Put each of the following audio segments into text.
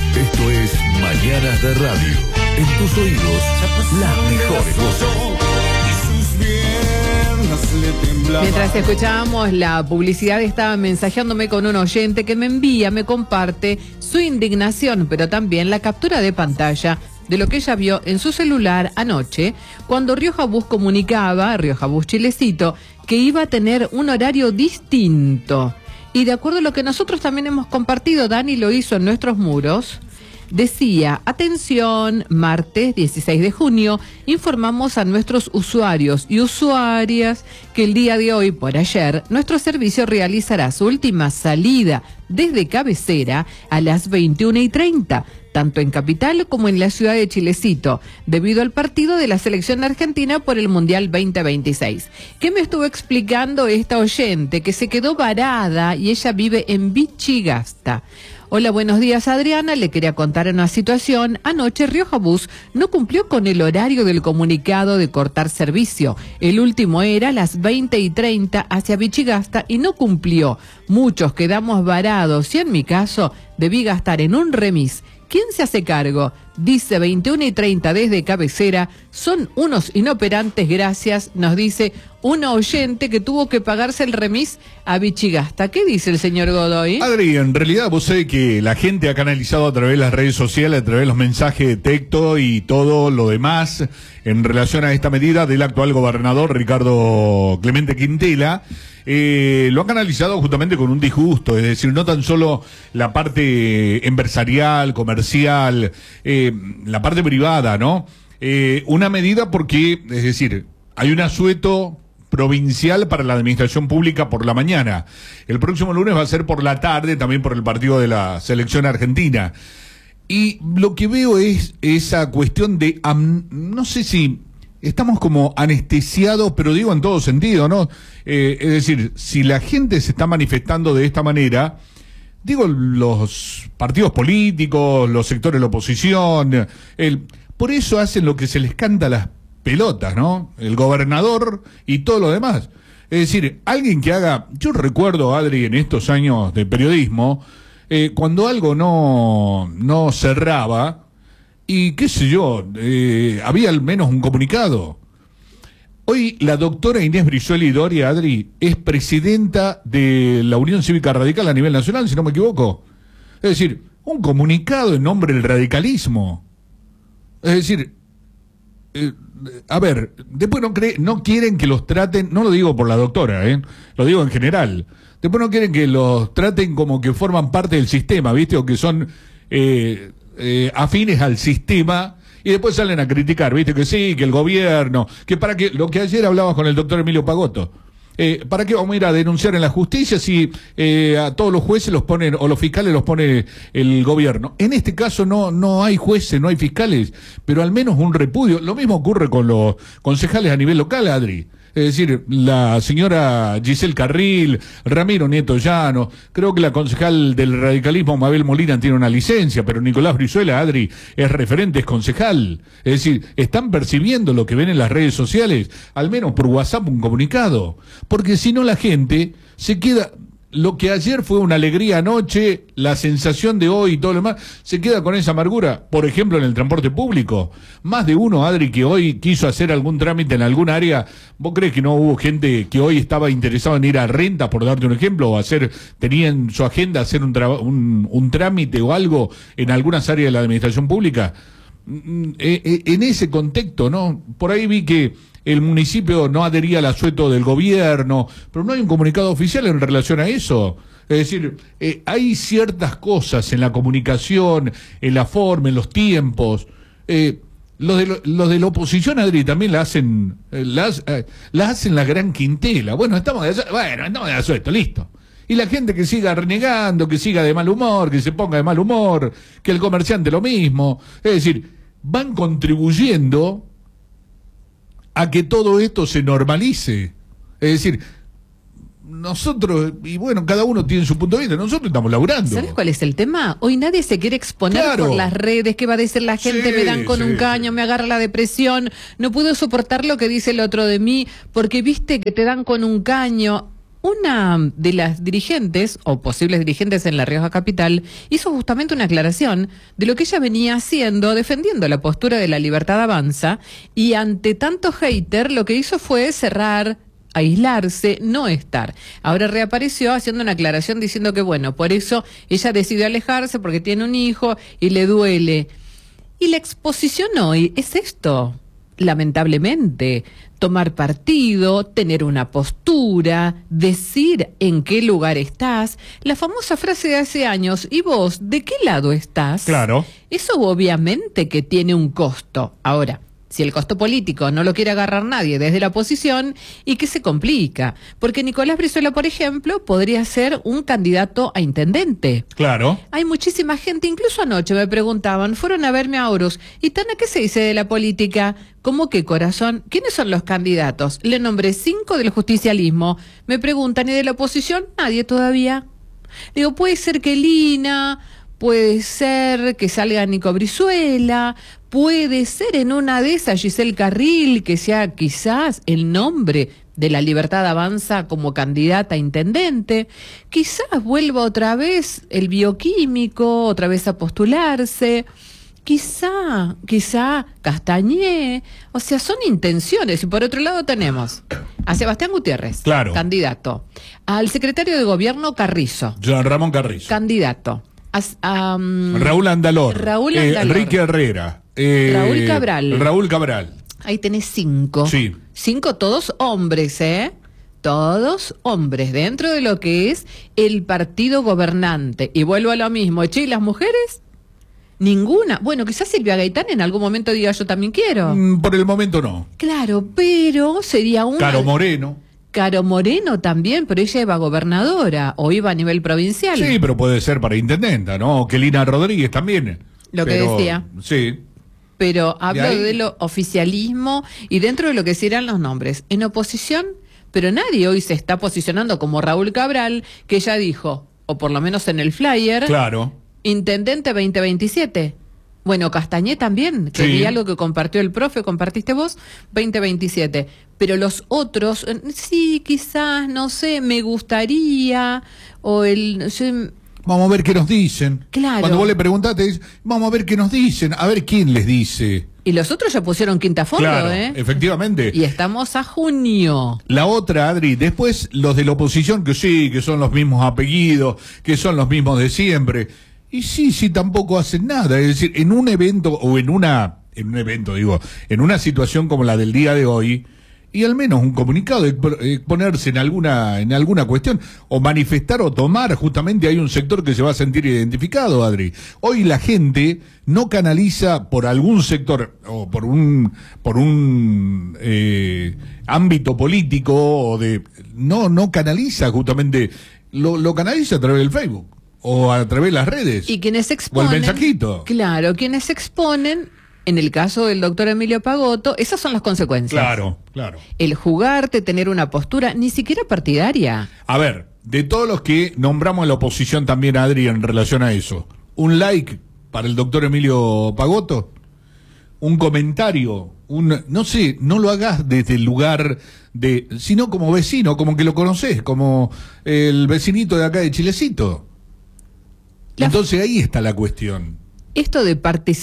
Esto es Mañanas de Radio. En tus oídos, las mejores voces. Mientras escuchábamos la publicidad, estaba mensajeándome con un oyente que me comparte su indignación, pero también la captura de pantalla de lo que ella vio en su celular anoche, cuando Rioja Bus comunicaba, Rioja Bus Chilecito, que iba a tener un horario distinto. Y de acuerdo a lo que nosotros también hemos compartido, Dani lo hizo en nuestros muros, decía: atención, martes 16 de junio, informamos a nuestros usuarios y usuarias que el día de hoy, por ayer, nuestro servicio realizará su última salida desde cabecera a las 21:30, tanto en Capital como en la ciudad de Chilecito, debido al partido de la selección argentina por el Mundial 2026. ¿Qué me estuvo explicando esta oyente que se quedó varada y ella vive en Vichigasta? Hola, buenos días, Adriana. Le quería contar una situación. Anoche Rioja Bus no cumplió con el horario del comunicado de cortar servicio. El último era a las 20:30 hacia Vichigasta y no cumplió. Muchos quedamos varados y en mi caso debí gastar en un remis. ¿Quién se hace cargo? Dice 21:30 desde cabecera. Son unos inoperantes, gracias, nos dice una oyente que tuvo que pagarse el remis a Vichigasta. ¿Qué dice el señor Godoy? Adri, en realidad vos sabés que la gente ha canalizado a través de las redes sociales, a través de los mensajes de texto y todo lo demás en relación a esta medida del actual gobernador Ricardo Clemente Quintela. Lo ha canalizado justamente con un disgusto, es decir, no tan solo la parte empresarial, comercial, la parte privada, ¿no? Una medida porque, es decir, hay un asueto provincial para la administración pública por la mañana. El próximo lunes va a ser por la tarde, también por el partido de la selección argentina. Y lo que veo es esa cuestión de, no sé si estamos como anestesiados, pero digo en todo sentido, ¿no? Es decir, si la gente se está manifestando de esta manera, digo, los partidos políticos, los sectores de la oposición, por eso hacen lo que se les canta a las pelotas, ¿no? El gobernador y todo lo demás. Es decir, alguien que haga, yo recuerdo, Adri, en estos años de periodismo, cuando algo no cerraba, y qué sé yo, había al menos un comunicado. Hoy la doctora Inés Brizuela Doria, Adri, es presidenta de la Unión Cívica Radical a nivel nacional, si no me equivoco. Es decir, un comunicado en nombre del radicalismo. Es decir, a ver, después no quieren que los traten, no lo digo por la doctora, lo digo en general. Después no quieren que los traten como que forman parte del sistema, ¿viste? O que son afines al sistema, y después salen a criticar, ¿viste? Que sí, que el gobierno, que para qué, lo que ayer hablaba con el doctor Emilio Pagotto, ¿para qué vamos a ir a denunciar en la justicia si a todos los jueces los ponen, o los fiscales los pone el gobierno? En este caso no hay jueces, no hay fiscales, pero al menos un repudio. Lo mismo ocurre con los concejales a nivel local, Adri. Es decir, la señora Giselle Carril, Ramiro Nieto Llano, creo que la concejal del radicalismo Mabel Molina tiene una licencia, pero Nicolás Brizuela, Adri, es referente, es concejal. Es decir, están percibiendo lo que ven en las redes sociales, al menos por WhatsApp un comunicado, porque si no la gente se queda. Lo que ayer fue una alegría anoche, la sensación de hoy y todo lo demás, se queda con esa amargura. Por ejemplo, en el transporte público. Más de uno, Adri, que hoy quiso hacer algún trámite en algún área. ¿Vos crees que no hubo gente que hoy estaba interesada en ir a Renta, por darte un ejemplo, o tenía en su agenda hacer un trámite o algo en algunas áreas de la administración pública? En ese contexto, ¿no? Por ahí vi que el municipio no adhería al asueto del gobierno, pero no hay un comunicado oficial en relación a eso. Es decir, hay ciertas cosas en la comunicación, en la forma, en los tiempos. Los de la oposición, Adri, también la hacen la gran quintela. Bueno, estamos de asueto, listo. Y la gente que siga renegando, que siga de mal humor, que se ponga de mal humor, que el comerciante lo mismo. Es decir, van contribuyendo a que todo esto se normalice. Es decir, nosotros, y bueno, cada uno tiene su punto de vista, nosotros estamos laburando. ¿Sabes cuál es el tema? Hoy nadie se quiere exponer por las redes. ¿Qué va a decir la gente? Me dan con un caño, me agarra la depresión, no puedo soportar lo que dice el otro de mí, porque viste que te dan con un caño. una de las dirigentes, o posibles dirigentes en La Rioja Capital, hizo justamente una aclaración de lo que ella venía haciendo, defendiendo la postura de La Libertad Avanza, y ante tanto hater lo que hizo fue cerrar, aislarse, no estar. Ahora reapareció haciendo una aclaración diciendo que bueno, por eso ella decidió alejarse porque tiene un hijo y le duele. Y la exposición hoy es esto, lamentablemente, tomar partido, tener una postura, decir en qué lugar estás. La famosa frase de hace años, ¿y vos de qué lado estás? Claro. Eso obviamente que tiene un costo. Ahora, si el costo político no lo quiere agarrar nadie desde la oposición, ¿y qué se complica? Porque Nicolás Brizuela, por ejemplo, podría ser un candidato a intendente. Claro. Hay muchísima gente, incluso anoche me preguntaban, fueron a verme a Oros, ¿y Tana qué se dice de la política? ¿Cómo qué, corazón? ¿Quiénes son los candidatos? Le nombré 5 del justicialismo. Me preguntan, ¿y de la oposición? Nadie todavía. Digo, puede ser que Lina, puede ser que salga Nico Brizuela, puede ser en una de esas Giselle Carril, que sea quizás el nombre de La Libertad Avanza como candidata a intendente. Quizás vuelva otra vez el bioquímico, otra vez a postularse. Quizá Castañé. O sea, son intenciones. Y por otro lado tenemos a Sebastián Gutiérrez, claro, candidato. Al secretario de Gobierno Carrizo, Joan Ramón Carrizo, candidato. Raúl Andalor, Enrique Herrera, Raúl Cabral. Ahí tenés 5. Sí. 5 todos hombres, Todos hombres, dentro de lo que es el partido gobernante. Y vuelvo a lo mismo, ¿y las mujeres? Ninguna. Bueno, quizás Silvia Gaitán en algún momento diga yo también quiero. Por el momento no. Claro, pero sería un... Caro Moreno también, pero ella iba gobernadora o iba a nivel provincial. Sí, pero puede ser para intendenta, ¿no? Que Lina Rodríguez también. Lo que decía. Sí. Pero hablo de lo oficialismo y dentro de lo que serían los nombres. En oposición, pero nadie hoy se está posicionando como Raúl Cabral, que ya dijo, o por lo menos en el flyer, claro, intendente 2027. Bueno, Castañé también, que vi algo que compartió el profe, compartiste vos, 2027. Pero los otros, sí, quizás, no sé, me gustaría, o el... Vamos a ver qué nos dicen. Claro. Cuando vos le preguntaste, dices, vamos a ver qué nos dicen, a ver quién les dice. Y los otros ya pusieron quinta fondo, claro, efectivamente. Y estamos a junio. La otra, Adri, después los de la oposición, que sí, que son los mismos apellidos, que son los mismos de siempre. Y sí, tampoco hacen nada. Es decir, en un evento, o en una situación como la del día de hoy, y al menos un comunicado, exponerse en alguna cuestión, o manifestar o tomar, justamente hay un sector que se va a sentir identificado, Adri. Hoy la gente no canaliza por algún sector, o por un ámbito político, o no canaliza justamente, lo canaliza a través del Facebook, o a través de las redes. Y quienes exponen... O el mensajito. Claro, quienes exponen... En el caso del doctor Emilio Pagotto, esas son las consecuencias. Claro. El jugarte, tener una postura, ni siquiera partidaria. A ver, de todos los que nombramos en la oposición también, Adri, en relación a eso, un like para el doctor Emilio Pagotto, un comentario, no sé, no lo hagas desde el lugar sino como vecino, como que lo conoces, como el vecinito de acá de Chilecito. Entonces ahí está la cuestión. Esto de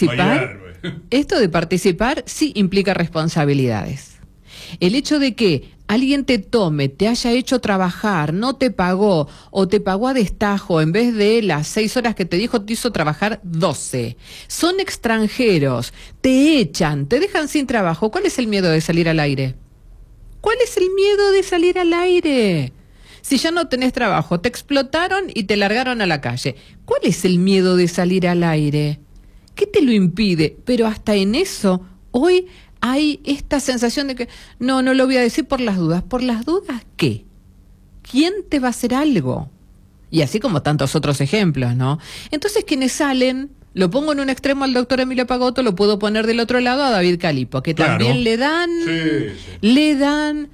participar sí implica responsabilidades. El hecho de que alguien te tome, te haya hecho trabajar, no te pagó o te pagó a destajo, en vez de las 6 horas que te dijo, te hizo trabajar 12. Son extranjeros, te echan, te dejan sin trabajo. ¿Cuál es el miedo de salir al aire? ¿Cuál es el miedo de salir al aire? Si ya no tenés trabajo, te explotaron y te largaron a la calle. ¿Cuál es el miedo de salir al aire? ¿Qué te lo impide? Pero hasta en eso, hoy hay esta sensación de que, no lo voy a decir por las dudas. ¿Por las dudas qué? ¿Quién te va a hacer algo? Y así como tantos otros ejemplos, ¿no? Entonces quienes salen, lo pongo en un extremo al doctor Emilio Pagotto, lo puedo poner del otro lado a David Calipo, que también le dan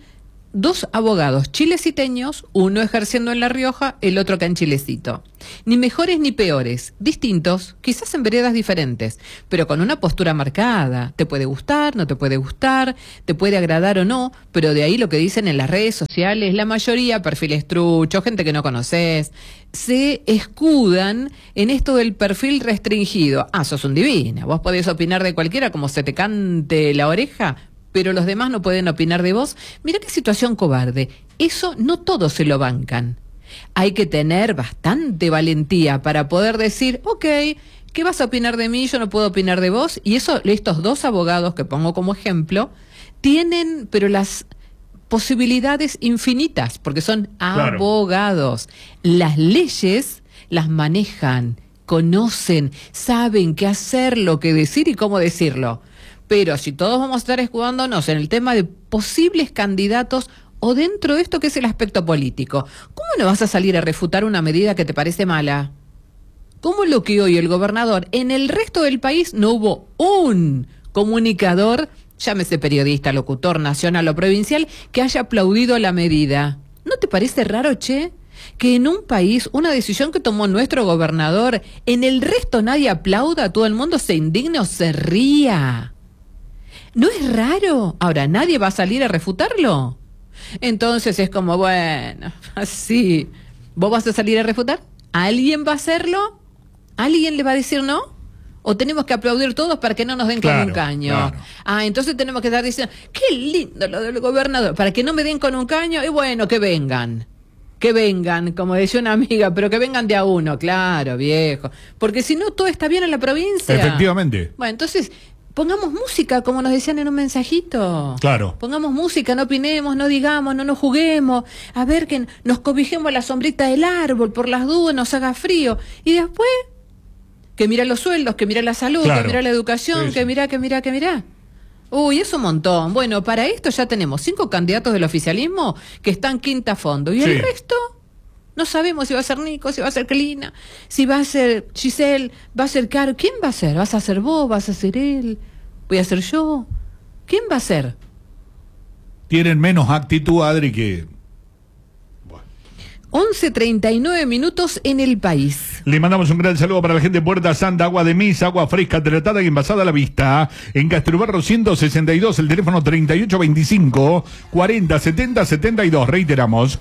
2 abogados chileciteños, uno ejerciendo en La Rioja, el otro acá en Chilecito. Ni mejores ni peores, distintos, quizás en veredas diferentes, pero con una postura marcada. Te puede gustar, no te puede gustar, te puede agradar o no, pero de ahí lo que dicen en las redes sociales, la mayoría, perfiles truchos, gente que no conoces, se escudan en esto del perfil restringido. Ah, sos un divina, vos podés opinar de cualquiera como se te cante la oreja, pero los demás no pueden opinar de vos. Mira qué situación cobarde. Eso no todos se lo bancan. Hay que tener bastante valentía para poder decir, ok, ¿qué vas a opinar de mí? Yo no puedo opinar de vos. Y eso, estos 2 abogados que pongo como ejemplo, tienen, pero las posibilidades infinitas, porque son abogados. Las leyes las manejan, conocen, saben qué hacer, lo que decir y cómo decirlo. Pero si todos vamos a estar escudándonos en el tema de posibles candidatos o dentro de esto que es el aspecto político, ¿cómo no vas a salir a refutar una medida que te parece mala? ¿Cómo lo que hoy el gobernador en el resto del país no hubo un comunicador, llámese periodista, locutor, nacional o provincial, que haya aplaudido la medida? ¿No te parece raro, che? Que en un país, una decisión que tomó nuestro gobernador, en el resto nadie aplauda, todo el mundo se indigne o se ría. ¿No es raro? Ahora, ¿nadie va a salir a refutarlo? Entonces es como, bueno, así. ¿Vos vas a salir a refutar? ¿Alguien va a hacerlo? ¿Alguien le va a decir no? ¿O tenemos que aplaudir todos para que no nos den con un caño? Claro. Ah, entonces tenemos que estar diciendo, qué lindo lo del gobernador, para que no me den con un caño, y bueno, que vengan, como decía una amiga, pero que vengan de a uno, claro, viejo. Porque si no, todo está bien en la provincia. Efectivamente. Bueno, entonces pongamos música, como nos decían en un mensajito. Claro. Pongamos música, no opinemos, no digamos, no nos juguemos. A ver, que nos cobijemos a la sombrita del árbol, por las dudas, nos haga frío. Y después, que mira los sueldos, que mira la salud, claro, que mira la educación, sí, que mira. Uy, es un montón. Bueno, para esto ya tenemos 5 candidatos del oficialismo que están quinta a fondo. Y el resto, no sabemos si va a ser Nico, si va a ser Kelina, si va a ser Giselle, va a ser Caro. ¿Quién va a ser? ¿Vas a ser vos? ¿Vas a ser él? ¿Voy a ser yo? ¿Quién va a ser? Tienen menos actitud, Adri, que... 11:39 minutos en el país. Le mandamos un gran saludo para la gente de Puerta Santa, agua de Misa, agua fresca, tratada y envasada a la vista. En Castrobarro 162, el teléfono 3825-4070-72. Reiteramos,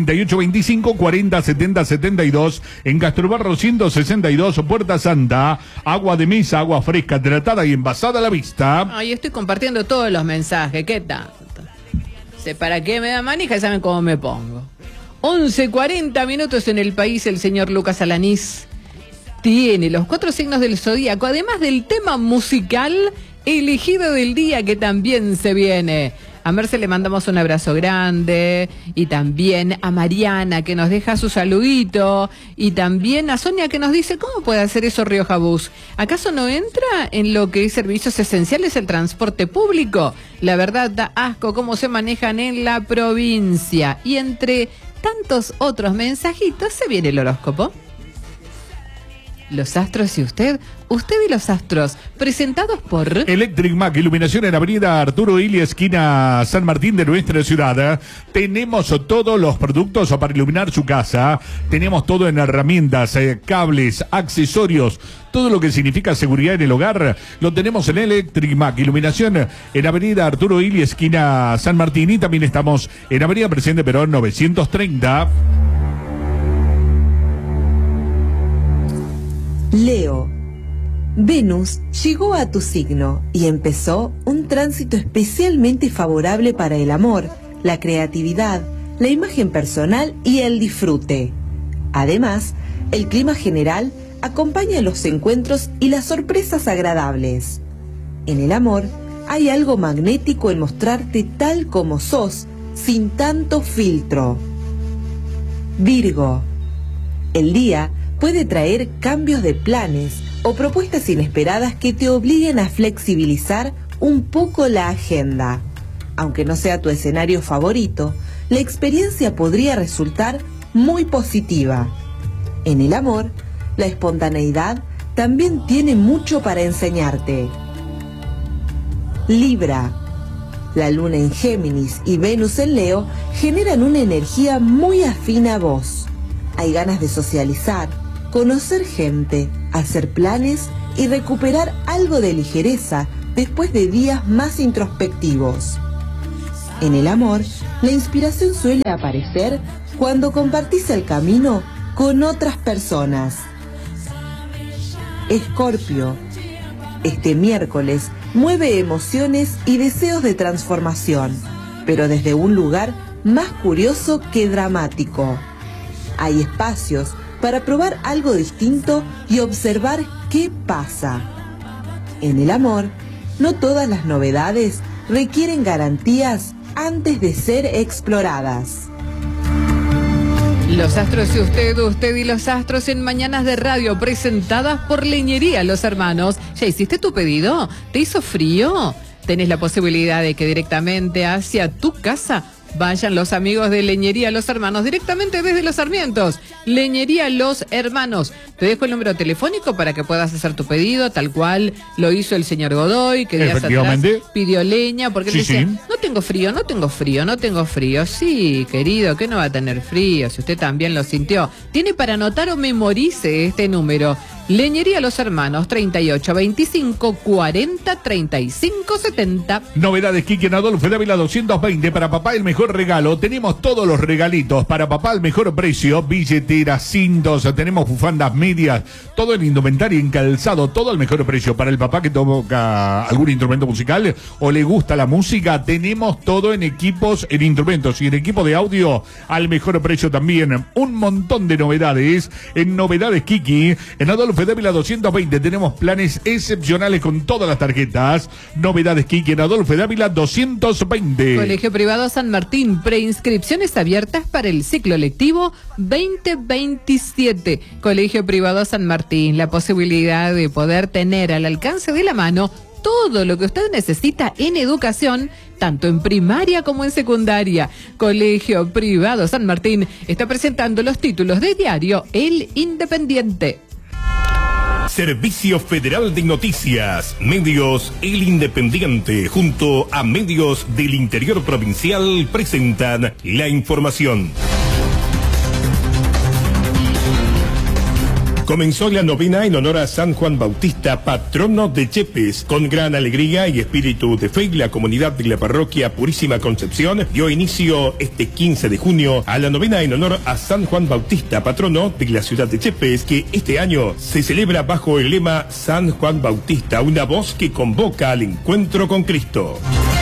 3825-4070-72. En Castrobarro 162, Puerta Santa, agua de Misa, agua fresca, tratada y envasada a la vista. Ay, estoy compartiendo todos los mensajes, ¿qué tanto? Sé para qué me da manija y saben cómo me pongo. 11:40 minutos en el país. El señor Lucas Alanís tiene los 4 signos del zodíaco, además del tema musical elegido del día que también se viene. A Merce le mandamos un abrazo grande, y también a Mariana, que nos deja su saludito, y también a Sonia, que nos dice, ¿cómo puede hacer eso Rioja Bus? ¿Acaso no entra en lo que es servicios esenciales el transporte público? La verdad da asco cómo se manejan en la provincia. Y entre tantos otros mensajitos se viene el horóscopo. Los astros y usted y los astros, presentados por Electric Mac, iluminación en avenida Arturo Illia, esquina San Martín de nuestra ciudad. Tenemos todos los productos para iluminar su casa. Tenemos todo en herramientas, cables, accesorios, todo lo que significa seguridad en el hogar. Lo tenemos en Electric Mac, iluminación en avenida Arturo Illia, esquina San Martín. Y también estamos en avenida Presidente Perón 930. Leo, Venus llegó a tu signo y empezó un tránsito especialmente favorable para el amor, la creatividad, la imagen personal y el disfrute. Además, el clima general acompaña los encuentros y las sorpresas agradables. En el amor, hay algo magnético en mostrarte tal como sos, sin tanto filtro. Virgo, el día puede traer cambios de planes o propuestas inesperadas que te obliguen a flexibilizar un poco la agenda. Aunque no sea tu escenario favorito, la experiencia podría resultar muy positiva. En el amor, la espontaneidad también tiene mucho para enseñarte. Libra, La luna en Géminis y Venus en Leo generan una energía muy afín a vos. Hay ganas de socializar, conocer gente, hacer planes y recuperar algo de ligereza después de días más introspectivos. En el amor, la inspiración suele aparecer cuando compartís el camino con otras personas. Escorpio, este miércoles mueve emociones y deseos de transformación, pero desde un lugar más curioso que dramático. Hay espacios para probar algo distinto y observar qué pasa. En el amor, no todas las novedades requieren garantías antes de ser exploradas. Los astros y usted y los astros en Mañanas de Radio, presentadas por Leñería Los Hermanos. ¿Ya hiciste tu pedido? ¿Te hizo frío? Tenés la posibilidad de que directamente hacia tu casa vayan los amigos de Leñería Los Hermanos, directamente desde Los Sarmientos. Leñería Los Hermanos. Te dejo el número telefónico para que puedas hacer tu pedido, tal cual lo hizo el señor Godoy, que días atrás pidió leña, porque él decía, no tengo frío, no tengo frío, no tengo frío. Sí, querido, que no va a tener frío, si usted también lo sintió. Tiene para anotar o memorice este número. Leñería Los Hermanos, 38 25 40 35 70. Novedades Kiki en Adolfo Dávila 220. Para papá el mejor regalo. Tenemos todos los regalitos. Para papá el mejor precio. Billeteras, cintos, tenemos bufandas, medias, todo en indumentaria, en calzado, todo al mejor precio. Para el papá que toca algún instrumento musical o le gusta la música, tenemos todo en equipos, en instrumentos y en equipo de audio al mejor precio también. Un montón de novedades en Novedades Kiki en Adolfo Dávila 220. Tenemos planes excepcionales con todas las tarjetas. Novedades Kiki en Adolfo Dávila 220. Colegio Privado San Martín, preinscripciones abiertas para el ciclo lectivo 2027. Colegio Privado San Martín, la posibilidad de poder tener al alcance de la mano todo lo que usted necesita en educación, tanto en primaria como en secundaria. Colegio Privado San Martín está presentando los títulos de diario El Independiente. Servicio Federal de Noticias, Medios El Independiente, junto a Medios del Interior Provincial, presentan la información. Comenzó la novena en honor a San Juan Bautista, patrono de Yepes. Con gran alegría y espíritu de fe, la comunidad de la parroquia Purísima Concepción dio inicio este 15 de junio a la novena en honor a San Juan Bautista, patrono de la ciudad de Yepes, que este año se celebra bajo el lema San Juan Bautista, una voz que convoca al encuentro con Cristo.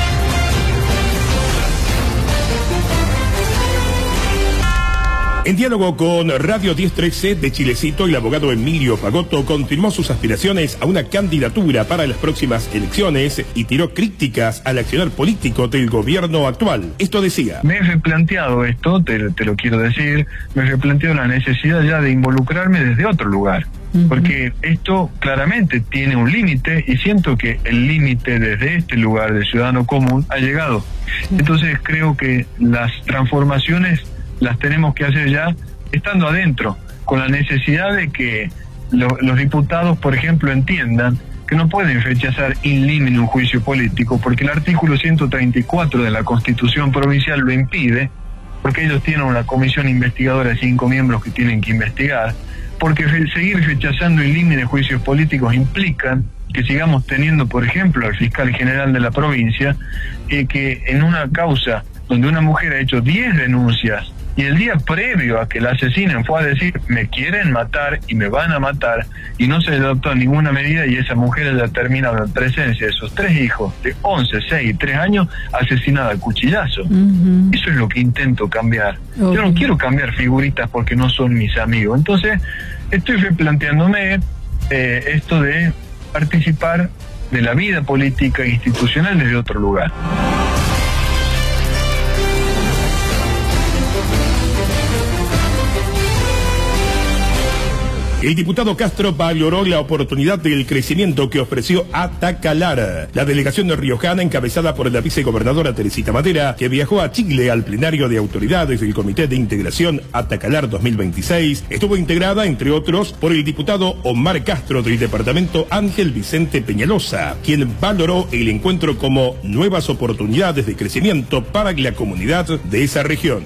En diálogo con Radio 1013 de Chilecito, el abogado Emilio Pagotto continuó sus aspiraciones a una candidatura para las próximas elecciones y tiró críticas al accionar político del gobierno actual. Esto decía: me he replanteado esto, te lo quiero decir, me he replanteado la necesidad ya de involucrarme desde otro lugar. Porque esto claramente tiene un límite y siento que el límite desde este lugar de ciudadano común ha llegado. Entonces creo que las transformaciones las tenemos que hacer ya estando adentro, con la necesidad de que los diputados, por ejemplo, entiendan que no pueden rechazar in limine un juicio político, porque el artículo 134 de la Constitución Provincial lo impide, porque ellos tienen una comisión investigadora de 5 miembros que tienen que investigar, porque seguir rechazando in limine juicios políticos implican que sigamos teniendo, por ejemplo, al fiscal general de la provincia, que en una causa donde una mujer ha hecho 10 denuncias, y el día previo a que la asesinen fue a decir, me quieren matar y me van a matar, y no se le adoptó ninguna medida, y esa mujer ya termina en presencia de esos 3 hijos de 11, 6 y 3 años asesinada a cuchillazo. Eso es lo que intento cambiar. Yo no quiero cambiar figuritas porque no son mis amigos. Entonces estoy replanteándome esto de participar de la vida política e institucional desde otro lugar. El diputado Castro valoró la oportunidad del crecimiento que ofreció Atacalar. La delegación riojana, encabezada por la vicegobernadora Teresita Matera, que viajó a Chile al plenario de autoridades del Comité de Integración Atacalar 2026, estuvo integrada, entre otros, por el diputado Omar Castro del departamento Ángel Vicente Peñalosa, quien valoró el encuentro como nuevas oportunidades de crecimiento para la comunidad de esa región.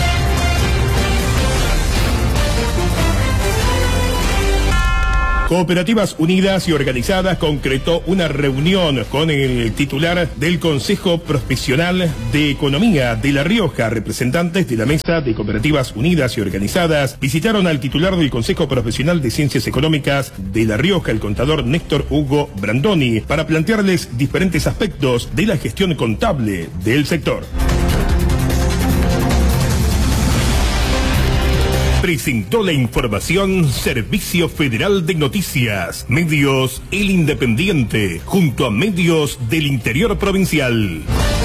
Cooperativas Unidas y Organizadas concretó una reunión con el titular del Consejo Profesional de Economía de La Rioja. Representantes de la Mesa de Cooperativas Unidas y Organizadas visitaron al titular del Consejo Profesional de Ciencias Económicas de La Rioja, el contador Néstor Hugo Brandoni, para plantearles diferentes aspectos de la gestión contable del sector. Presentó la información Servicio Federal de Noticias, Medios El Independiente, junto a medios del interior provincial.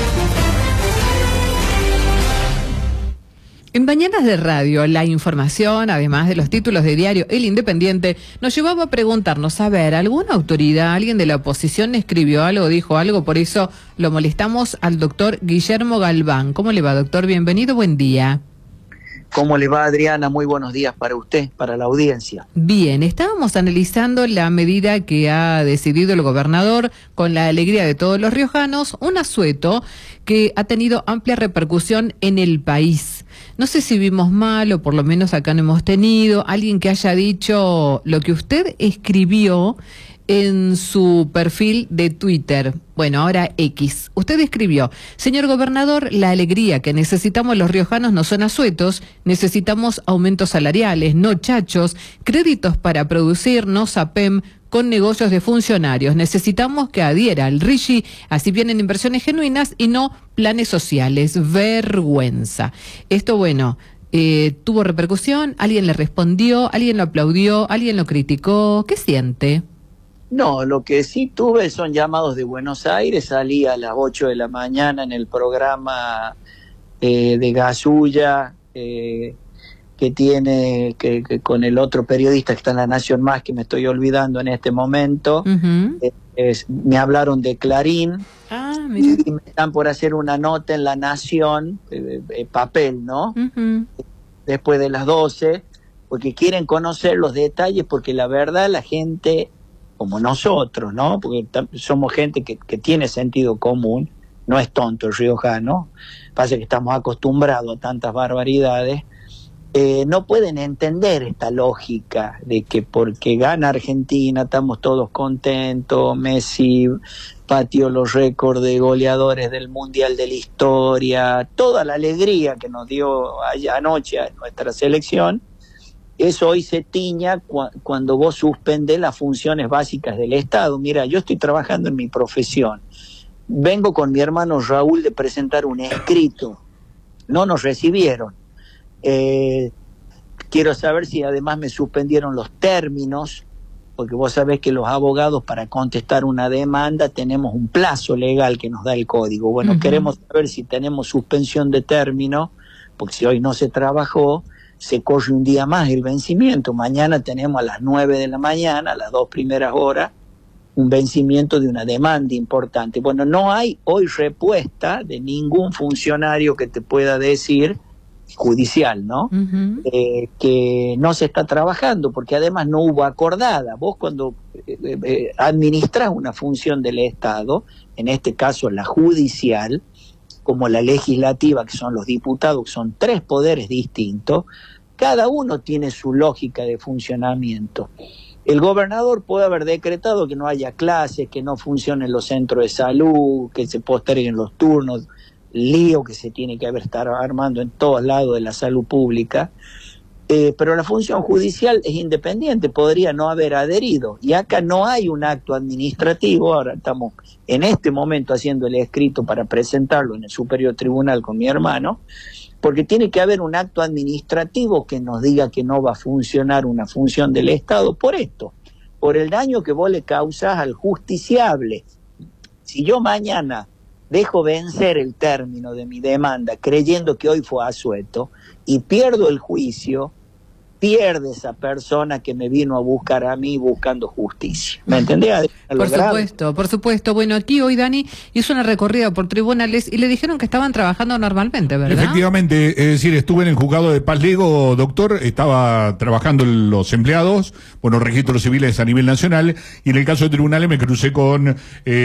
En Mañanas de Radio, la información, además de los títulos de diario El Independiente, nos llevaba a preguntarnos, a ver, ¿alguna autoridad, alguien de la oposición escribió algo, dijo algo? Por eso lo molestamos al doctor Guillermo Galván. ¿Cómo le va, doctor? Bienvenido, buen día. ¿Cómo le va, Adriana? Muy buenos días para usted, para la audiencia. Bien, estábamos analizando la medida que ha decidido el gobernador, con la alegría de todos los riojanos, un asueto que ha tenido amplia repercusión en el país. No sé si vimos mal, o por lo menos acá no hemos tenido alguien que haya dicho lo que usted escribió en su perfil de Twitter, bueno, ahora X. Usted escribió: señor gobernador, la alegría que necesitamos los riojanos no son asuetos, necesitamos aumentos salariales, no chachos, créditos para producir, no SAPEM, con negocios de funcionarios. Necesitamos que adhiera al RIGI, así vienen inversiones genuinas y no planes sociales. Vergüenza. Esto, bueno, tuvo repercusión, alguien le respondió, alguien lo aplaudió, alguien lo criticó. ¿Qué siente? No, lo que sí tuve son llamados de Buenos Aires. Salí a las 8 de la mañana en el programa de Gasulla, que tiene que con el otro periodista que está en La Nación Más, que me estoy olvidando en este momento. Me hablaron de Clarín. Y me están por hacer una nota en La Nación, papel, ¿no? Después de las 12, porque quieren conocer los detalles, porque la verdad la gente, como nosotros, ¿no? Porque somos gente que tiene sentido común, no es tonto el riojano, pasa que estamos acostumbrados a tantas barbaridades, no pueden entender esta lógica de que porque gana Argentina estamos todos contentos, Messi pateó los récords de goleadores del Mundial de la historia, toda la alegría que nos dio anoche a nuestra selección. Eso hoy se tiña cuando vos suspendés las funciones básicas del Estado. Mira, yo estoy trabajando en mi profesión. Vengo con mi hermano Raúl de presentar un escrito. No nos recibieron. Quiero saber si además me suspendieron los términos, porque vos sabés que los abogados, para contestar una demanda tenemos un plazo legal que nos da el código. Bueno, queremos saber si tenemos suspensión de término, porque si hoy no se trabajó, se corre un día más el vencimiento. Mañana tenemos a las 9 de la mañana, a las 2 primeras horas, un vencimiento de una demanda importante. Bueno, no hay hoy respuesta de ningún funcionario que te pueda decir, judicial, ¿no? Que no se está trabajando, porque además no hubo acordada. Vos cuando administrás una función del Estado, en este caso la judicial, como la legislativa, que son los diputados, que son 3 poderes distintos, cada uno tiene su lógica de funcionamiento. El gobernador puede haber decretado que no haya clases, que no funcionen los centros de salud, que se posterguen los turnos, lío que se tiene que estar armando en todos lados de la salud pública, pero la función judicial es independiente, podría no haber adherido, y acá no hay un acto administrativo. Ahora estamos en este momento haciendo el escrito para presentarlo en el Superior Tribunal con mi hermano, porque tiene que haber un acto administrativo que nos diga que no va a funcionar una función del Estado por esto, por el daño que vos le causás al justiciable. Si yo mañana dejo vencer el término de mi demanda creyendo que hoy fue asueto y pierdo el juicio, pierde esa persona que me vino a buscar a mí buscando justicia. ¿Me entendés? Por supuesto. Bueno, aquí hoy Dani hizo una recorrida por tribunales y le dijeron que estaban trabajando normalmente, ¿verdad? Efectivamente, es decir, estuve en el juzgado de Paz Lego, doctor, estaba trabajando los empleados, bueno, registros civiles a nivel nacional, y en el caso de tribunales me crucé con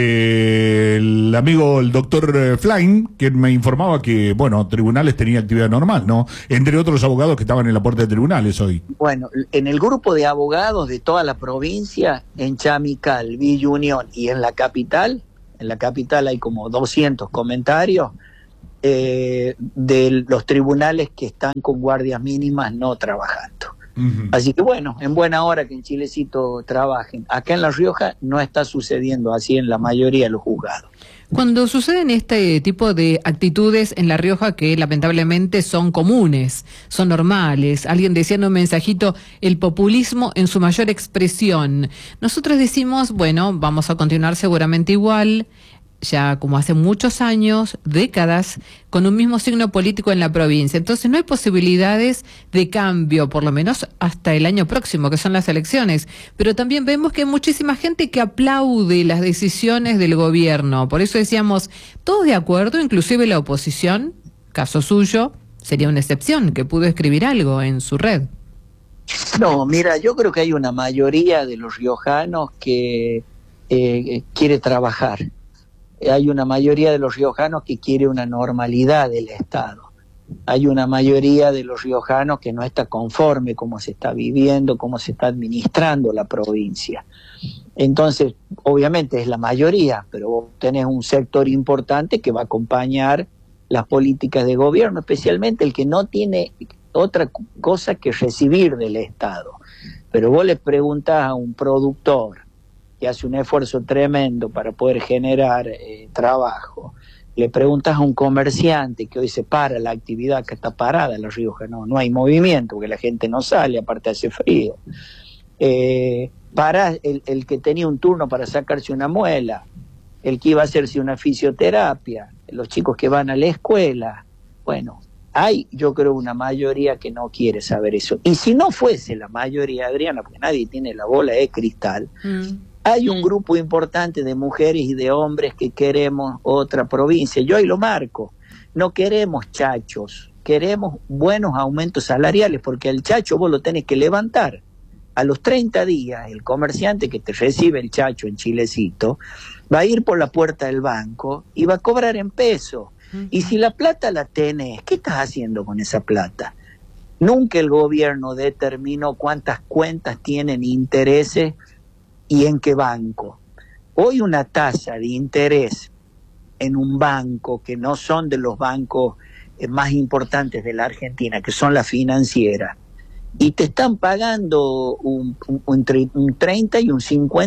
el amigo, el doctor Flain, que me informaba que, bueno, tribunales tenía actividad normal, ¿no? Entre otros abogados que estaban en la puerta de tribunales hoy. Bueno, en el grupo de abogados de toda la provincia, en Chamical, Villa Unión y en la capital hay como 200 comentarios de los tribunales que están con guardias mínimas no trabajando. Así que bueno, en buena hora que en Chilecito trabajen. Acá en La Rioja no está sucediendo así en la mayoría de los juzgados. Cuando suceden este tipo de actitudes en La Rioja, que lamentablemente son comunes, son normales, alguien decía en un mensajito, el populismo en su mayor expresión, nosotros decimos, bueno, vamos a continuar seguramente igual, ya como hace muchos años, décadas, con un mismo signo político en la provincia. Entonces no hay posibilidades de cambio, por lo menos hasta el año próximo, que son las elecciones. Pero también vemos que hay muchísima gente que aplaude las decisiones del gobierno. Por eso decíamos, todos de acuerdo, inclusive la oposición, caso suyo, sería una excepción, que pudo escribir algo en su red. No, mira, yo creo que hay una mayoría de los riojanos que quiere trabajar. Hay una mayoría de los riojanos que quiere una normalidad del Estado. Hay una mayoría de los riojanos que no está conforme cómo se está viviendo, cómo se está administrando la provincia. Entonces, obviamente es la mayoría, pero vos tenés un sector importante que va a acompañar las políticas de gobierno, especialmente el que no tiene otra cosa que recibir del Estado. Pero vos le preguntás a un productor que hace un esfuerzo tremendo para poder generar trabajo, le preguntas a un comerciante que hoy se para la actividad que está parada en La Rioja, no hay movimiento, porque la gente no sale, aparte hace frío. Para el que tenía un turno para sacarse una muela, el que iba a hacerse una fisioterapia, los chicos que van a la escuela, bueno, hay yo creo una mayoría que no quiere saber eso. Y si no fuese la mayoría, Adriana, porque nadie tiene la bola de cristal, hay un grupo importante de mujeres y de hombres que queremos otra provincia. Yo ahí lo marco. No queremos chachos, queremos buenos aumentos salariales, porque al chacho vos lo tenés que levantar. A los 30 días, el comerciante que te recibe el chacho en Chilecito va a ir por la puerta del banco y va a cobrar en peso. Y si la plata la tenés, ¿qué estás haciendo con esa plata? Nunca el gobierno determinó cuántas cuentas tienen intereses y en qué banco. Hoy una tasa de interés en un banco que no son de los bancos más importantes de la Argentina, que son las financieras, y te están pagando entre un 30 y un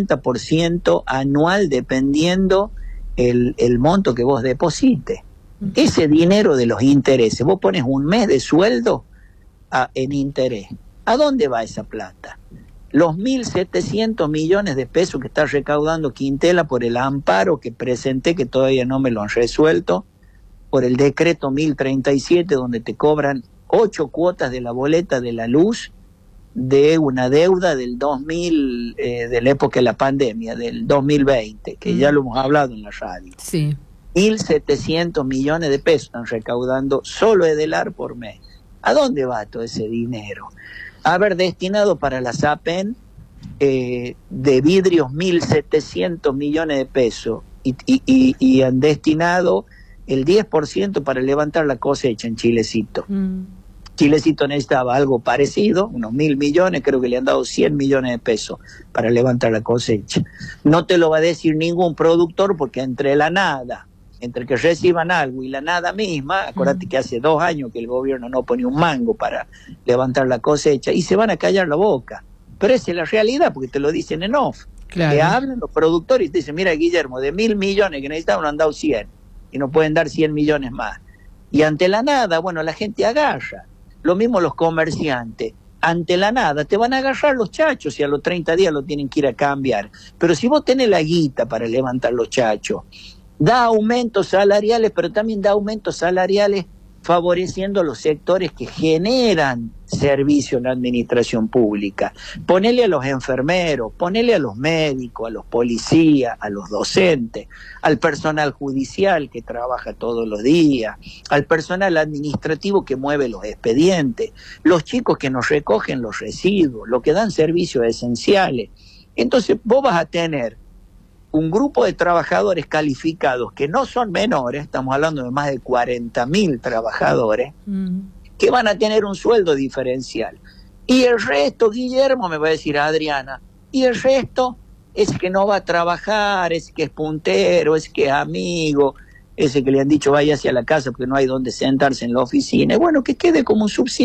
50% anual dependiendo el monto que vos deposites. Ese dinero de los intereses, vos pones un mes de sueldo en interés. ¿A dónde va esa plata? Los 1.700 millones de pesos que está recaudando Quintela por el amparo que presenté, que todavía no me lo han resuelto, por el decreto 1037, donde te cobran 8 cuotas de la boleta de la luz de una deuda del 2000, de la época de la pandemia, del 2020, que ya lo hemos hablado en la radio. Sí. 1.700 millones de pesos están recaudando solo Edelar por mes. ¿A dónde va todo ese dinero? Haber destinado para la SAPEN de vidrios 1.700 millones de pesos y han destinado el 10% para levantar la cosecha en Chilecito. Chilecito necesitaba algo parecido, unos 1.000 millones, creo que le han dado 100 millones de pesos para levantar la cosecha. No te lo va a decir ningún productor, porque entre la nada, entre que reciban algo y la nada misma, acuérdate que hace 2 años que el gobierno no pone un mango para levantar la cosecha, y se van a callar la boca. Pero esa es la realidad, porque te lo dicen en off. Claro. Que hablan los productores y te dicen, mira, Guillermo, de 1.000 millones que necesitaban han dado 100, y no pueden dar 100 millones más. Y ante la nada, bueno, la gente agarra. Lo mismo los comerciantes. Ante la nada te van a agarrar los chachos y a los 30 días lo tienen que ir a cambiar. Pero si vos tenés la guita para levantar los chachos, da aumentos salariales, pero también da aumentos salariales favoreciendo los sectores que generan servicio en la administración pública. Ponele a los enfermeros, ponele a los médicos, a los policías, a los docentes, al personal judicial que trabaja todos los días, al personal administrativo que mueve los expedientes, los chicos que nos recogen los residuos, los que dan servicios esenciales. Entonces vos vas a tener un grupo de trabajadores calificados que no son menores, estamos hablando de más de 40.000 trabajadores, que van a tener un sueldo diferencial. Y el resto, Guillermo, me va a decir Adriana, y el resto es que no va a trabajar, es que es puntero, es que es amigo, ese que le han dicho vaya hacia la casa porque no hay donde sentarse en la oficina. Y bueno, que quede como un subsidio.